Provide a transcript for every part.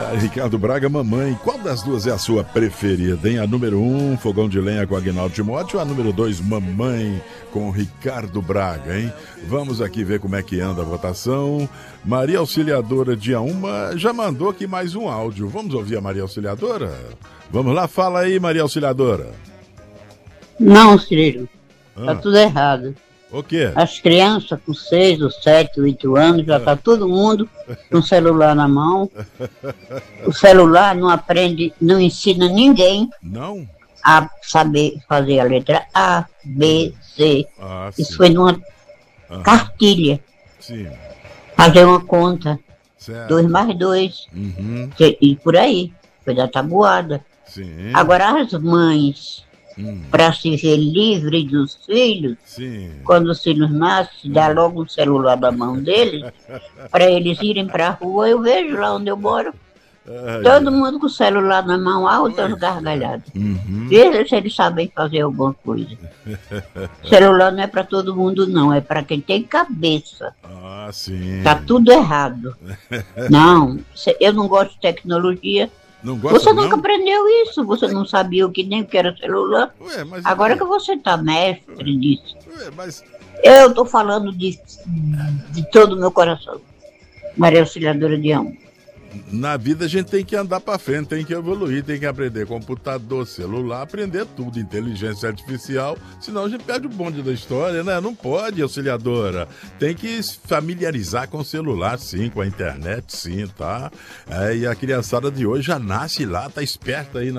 Ricardo Braga, mamãe, qual das duas é a sua preferida, hein? A número 1, fogão de lenha com Aguinaldo Timóteo, ou a número 2, mamãe, com Ricardo Braga, hein? Vamos aqui ver como é que anda a votação. Maria Auxiliadora de Auma já mandou aqui mais um áudio. Vamos ouvir a Maria Auxiliadora? Vamos lá, fala aí, Maria Auxiliadora. Não, Cirilo, tá tudo errado. O quê? As crianças com 6, 7, 8 anos, já tá todo mundo com o celular na mão. O celular não aprende, não ensina ninguém não? A saber fazer a letra A, B, C. Isso foi numa cartilha. Sim. Fazer uma conta. Certo. 2 mais 2. Uhum. E por aí. Foi da tabuada. Sim. Agora as mães, para se ver livre dos filhos, quando os filhos nascem, dá logo um celular na mão deles, para eles irem para a rua. Eu vejo lá onde eu moro, todo mundo com o celular na mão, altas gargalhadas. Veja se eles sabem fazer alguma coisa. Celular não é para todo mundo, não, é para quem tem cabeça. Sim. Tá tudo errado. Não, eu não gosto de tecnologia. Você nunca aprendeu isso, você não sabia o que nem o que era celular. Agora que você tá mestre disso. Eu tô falando de todo o meu coração. Maria Auxiliadora de Auma. Na vida a gente tem que andar pra frente, tem que evoluir, tem que aprender computador, celular, aprender tudo, inteligência artificial, senão a gente perde o bonde da história, né? Não pode, Auxiliadora. Tem que se familiarizar com o celular, sim, com a internet, sim, tá? E a criançada de hoje já nasce lá, tá esperta aí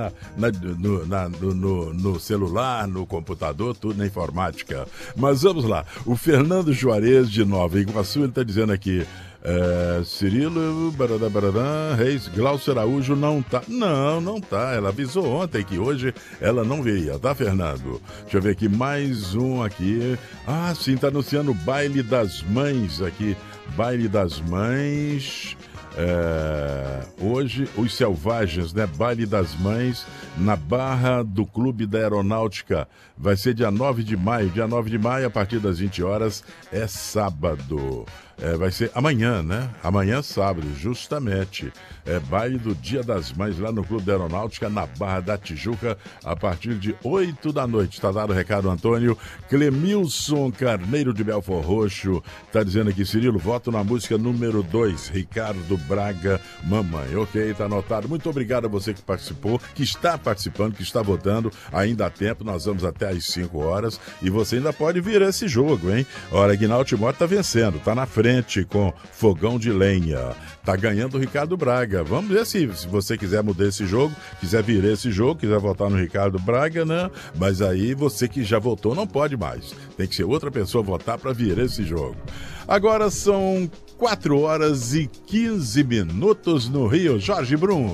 no celular, no computador, tudo na informática. Mas vamos lá, o Fernando Juarez de Nova Iguaçu, ele tá dizendo aqui, Cirilo, Reis, Glaucio Araújo não tá. Não tá. Ela avisou ontem que hoje ela não viria, tá, Fernando? Deixa eu ver aqui, mais um aqui. Sim, tá anunciando o Baile das Mães aqui. Baile das Mães. Hoje, os Selvagens, né? Baile das Mães na Barra do Clube da Aeronáutica. Vai ser dia 9 de maio. Dia 9 de maio, a partir das 20 horas, é sábado. Vai ser amanhã, né? Amanhã, sábado, justamente. Baile do Dia das Mães lá no Clube da Aeronáutica, na Barra da Tijuca, a partir de 8 da noite. Tá dado o recado, Antônio. Clemilson Carneiro de Belfor Roxo tá dizendo aqui, Cirilo, voto na música número 2, Ricardo Braga, Mamãe. Ok, tá anotado. Muito obrigado a você que participou, que está participando, que está votando. Ainda há tempo, nós vamos até às 5 horas e você ainda pode virar esse jogo, hein? Olha, Aguinaldo Timóteo tá vencendo, tá na frente com fogão de lenha. Tá ganhando o Ricardo Braga. Vamos ver se você quiser mudar esse jogo, quiser virar esse jogo, quiser votar no Ricardo Braga, né? Mas aí você que já votou não pode mais. Tem que ser outra pessoa votar para virar esse jogo. Agora são 4 horas e 15 minutos no Rio. Jorge Brum.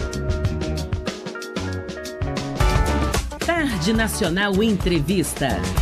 Tarde Nacional Entrevista.